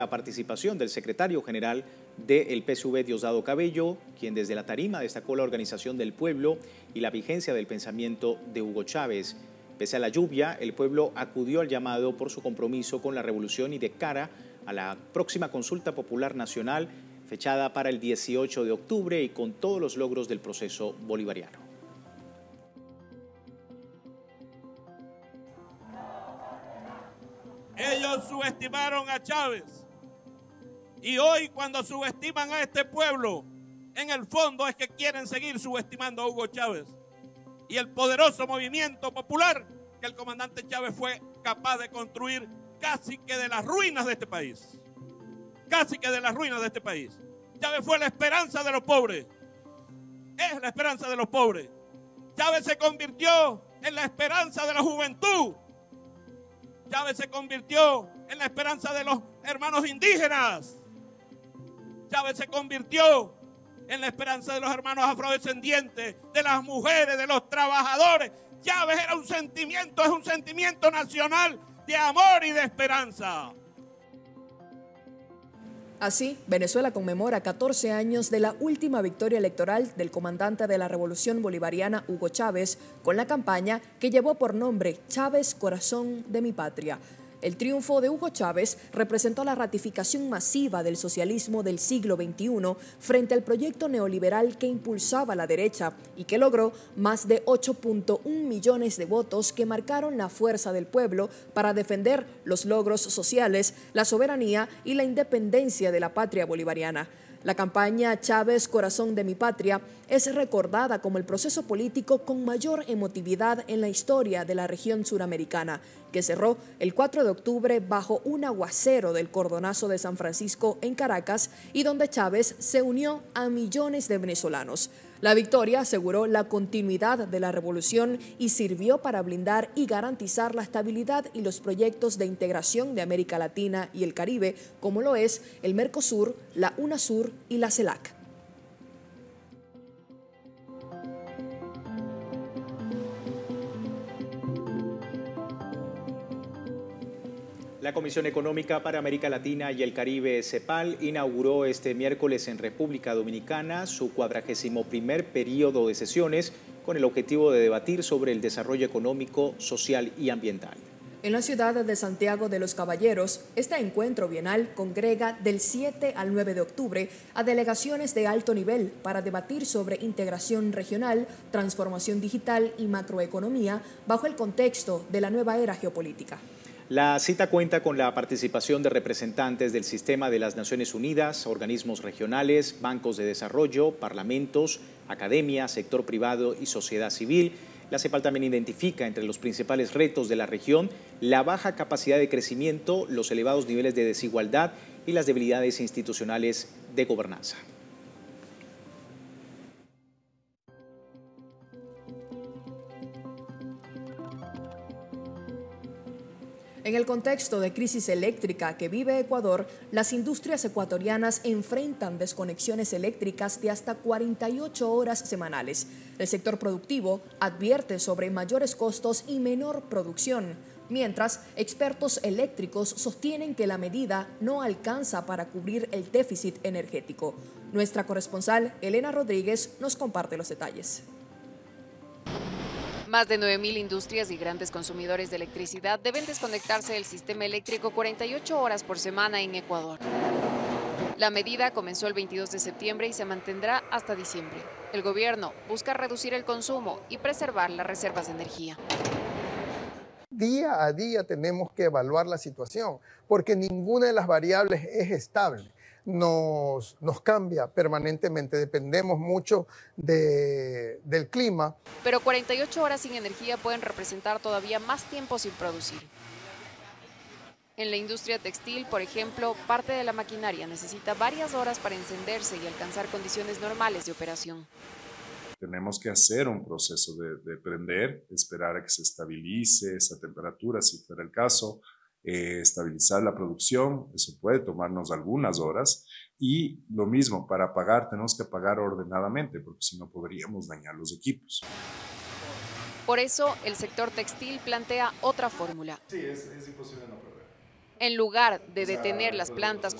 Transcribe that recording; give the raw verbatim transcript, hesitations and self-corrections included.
La participación del secretario general del P S V, Diosdado Cabello, quien desde la tarima destacó la organización del pueblo y la vigencia del pensamiento de Hugo Chávez. Pese a la lluvia, el pueblo acudió al llamado por su compromiso con la revolución y de cara a la próxima consulta popular nacional, fechada para el dieciocho de octubre y con todos los logros del proceso bolivariano. Ellos subestimaron a Chávez. Y hoy, cuando subestiman a este pueblo, en el fondo es que quieren seguir subestimando a Hugo Chávez y el poderoso movimiento popular que el comandante Chávez fue capaz de construir casi que de las ruinas de este país. Casi que de las ruinas de este país. Chávez fue la esperanza de los pobres. Es la esperanza de los pobres. Chávez se convirtió en la esperanza de la juventud. Chávez se convirtió en la esperanza de los hermanos indígenas. Chávez se convirtió en la esperanza de los hermanos afrodescendientes, de las mujeres, de los trabajadores. Chávez era un sentimiento, es un sentimiento nacional de amor y de esperanza. Así, Venezuela conmemora catorce años de la última victoria electoral del comandante de la Revolución Bolivariana, Hugo Chávez, con la campaña que llevó por nombre Chávez, corazón de mi patria. El triunfo de Hugo Chávez representó la ratificación masiva del socialismo del siglo veintiuno frente al proyecto neoliberal que impulsaba la derecha y que logró más de ocho punto uno millones de votos que marcaron la fuerza del pueblo para defender los logros sociales, la soberanía y la independencia de la patria bolivariana. La campaña Chávez, corazón de mi patria, es recordada como el proceso político con mayor emotividad en la historia de la región suramericana, que cerró el cuatro de octubre bajo un aguacero del cordonazo de San Francisco en Caracas y donde Chávez se unió a millones de venezolanos. La victoria aseguró la continuidad de la revolución y sirvió para blindar y garantizar la estabilidad y los proyectos de integración de América Latina y el Caribe, como lo es el Mercosur, la UNASUR y la CELAC. La Comisión Económica para América Latina y el Caribe, CEPAL, inauguró este miércoles en República Dominicana su cuadragésimo primer periodo de sesiones con el objetivo de debatir sobre el desarrollo económico, social y ambiental. En la ciudad de Santiago de los Caballeros, este encuentro bienal congrega del siete al nueve de octubre a delegaciones de alto nivel para debatir sobre integración regional, transformación digital y macroeconomía bajo el contexto de la nueva era geopolítica. La cita cuenta con la participación de representantes del sistema de las Naciones Unidas, organismos regionales, bancos de desarrollo, parlamentos, academia, sector privado y sociedad civil. La CEPAL también identifica entre los principales retos de la región la baja capacidad de crecimiento, los elevados niveles de desigualdad y las debilidades institucionales de gobernanza. En el contexto de crisis eléctrica que vive Ecuador, las industrias ecuatorianas enfrentan desconexiones eléctricas de hasta cuarenta y ocho horas semanales. El sector productivo advierte sobre mayores costos y menor producción, mientras expertos eléctricos sostienen que la medida no alcanza para cubrir el déficit energético. Nuestra corresponsal, Elena Rodríguez, nos comparte los detalles. Más de nueve mil industrias y grandes consumidores de electricidad deben desconectarse del sistema eléctrico cuarenta y ocho horas por semana en Ecuador. La medida comenzó el veintidós de septiembre y se mantendrá hasta diciembre. El gobierno busca reducir el consumo y preservar las reservas de energía. Día a día tenemos que evaluar la situación, porque ninguna de las variables es estable. Nos, nos cambia permanentemente, dependemos mucho de, del clima. Pero cuarenta y ocho horas sin energía pueden representar todavía más tiempo sin producir. En la industria textil, por ejemplo, parte de la maquinaria necesita varias horas para encenderse y alcanzar condiciones normales de operación. Tenemos que hacer un proceso de, de prender, esperar a que se estabilice esa temperatura, si fuera el caso. Eh, estabilizar la producción, eso puede tomarnos algunas horas, y lo mismo, para apagar tenemos que apagar ordenadamente, porque si no podríamos dañar los equipos. Por eso el sector textil plantea otra fórmula. Sí, es, es imposible no prever. En lugar de detener las plantas